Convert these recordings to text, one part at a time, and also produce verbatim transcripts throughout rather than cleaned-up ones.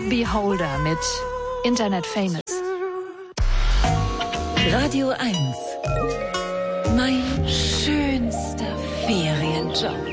Beholder mit Internet Famous. Radio eins. Mein schönster Ferienjob.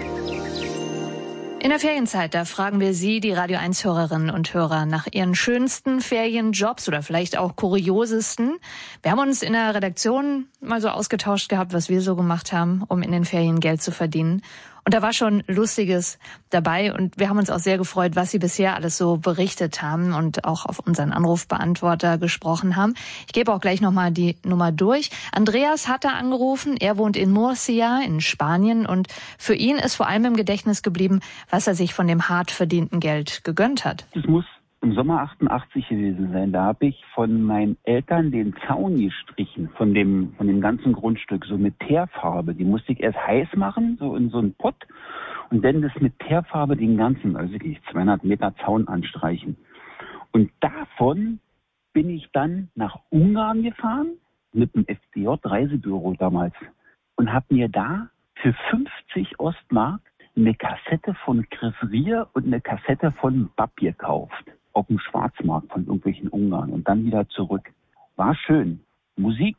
In der Ferienzeit, da fragen wir Sie, die Radio eins Hörerinnen und Hörer, nach Ihren schönsten Ferienjobs oder vielleicht auch kuriosesten. Wir haben uns in der Redaktion mal so ausgetauscht gehabt, was wir so gemacht haben, um in den Ferien Geld zu verdienen. Und da war schon Lustiges dabei und wir haben uns auch sehr gefreut, was Sie bisher alles so berichtet haben und auch auf unseren Anrufbeantworter gesprochen haben. Ich gebe auch gleich nochmal die Nummer durch. Andreas hat da angerufen. Er wohnt in Murcia in Spanien und für ihn ist vor allem im Gedächtnis geblieben, was er sich von dem hart verdienten Geld gegönnt hat. Das muss im Sommer achtundachtzig gewesen sein. Da habe ich von meinen Eltern den Zaun gestrichen, von dem von dem ganzen Grundstück, so mit Teerfarbe. Die musste ich erst heiß machen, so in so einen Pott, und dann das mit Teerfarbe den ganzen, also wirklich zweihundert Meter Zaun anstreichen. Und davon bin ich dann nach Ungarn gefahren, mit dem F D J-Reisebüro damals, und habe mir da für fünfzig Ostmark eine Kassette von Chris Ria und eine Kassette von Bab gekauft. Auf dem Schwarzmarkt von irgendwelchen Ungarn und dann wieder zurück. War schön. Musik,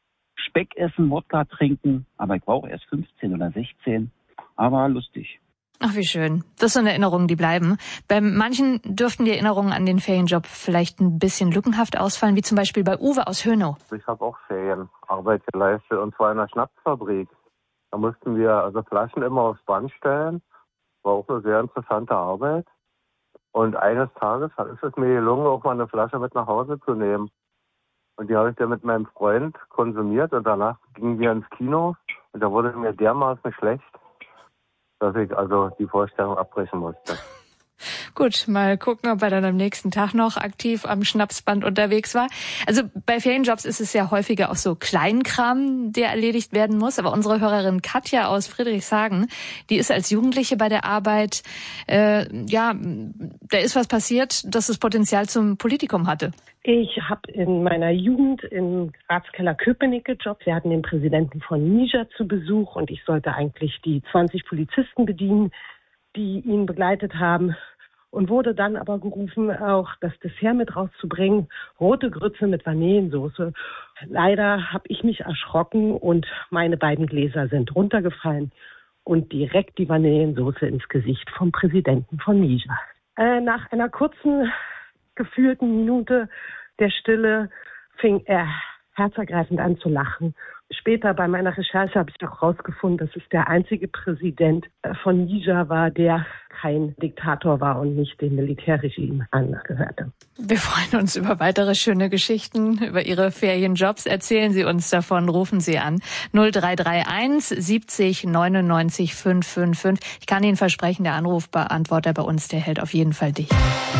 Speck essen, Wodka trinken, aber ich war auch erst fünfzehn oder sechzehn, aber lustig. Ach, wie schön. Das sind Erinnerungen, die bleiben. Bei manchen dürften die Erinnerungen an den Ferienjob vielleicht ein bisschen lückenhaft ausfallen, wie zum Beispiel bei Uwe aus Hönow. Ich habe auch Ferienarbeit geleistet und zwar in einer Schnapsfabrik. Da mussten wir also Flaschen immer aufs Band stellen. War auch eine sehr interessante Arbeit. Und eines Tages ist es mir gelungen, auch mal eine Flasche mit nach Hause zu nehmen. Und die habe ich dann mit meinem Freund konsumiert und danach gingen wir ins Kino und da wurde mir dermaßen schlecht, dass ich also die Vorstellung abbrechen musste. Gut, mal gucken, ob er dann am nächsten Tag noch aktiv am Schnapsband unterwegs war. Also bei Ferienjobs ist es ja häufiger auch so Kleinkram, der erledigt werden muss. Aber unsere Hörerin Katja aus Friedrichshagen, die ist als Jugendliche bei der Arbeit, äh, ja, da ist was passiert, dass das Potenzial zum Politikum hatte. Ich habe in meiner Jugend im Ratskeller Köpenick gejobbt. Wir hatten den Präsidenten von Niger zu Besuch und ich sollte eigentlich die zwanzig Polizisten bedienen, die ihn begleitet haben. Und wurde dann aber gerufen, auch das Dessert mit rauszubringen, rote Grütze mit Vanillensoße. Leider habe ich mich erschrocken und meine beiden Gläser sind runtergefallen und direkt die Vanillensoße ins Gesicht vom Präsidenten von Niger. Äh, nach einer kurzen, gefühlten Minute der Stille fing er herzergreifend an zu lachen. Später bei meiner Recherche habe ich auch herausgefunden, dass es der einzige Präsident von Niger war, der kein Diktator war und nicht dem Militärregime angehörte. Wir freuen uns über weitere schöne Geschichten, über Ihre Ferienjobs. Erzählen Sie uns davon, rufen Sie an. null drei drei eins siebzig neunundneunzig fünfhundertfünfundfünfzig. Ich kann Ihnen versprechen, der Anrufbeantworter bei uns, der hält auf jeden Fall dicht.